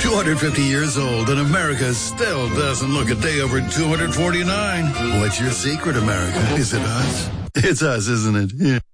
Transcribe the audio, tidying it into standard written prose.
250 years old, and America still doesn't look a day over 249. What's your secret, America? Is it us? It's us, isn't it? Yeah.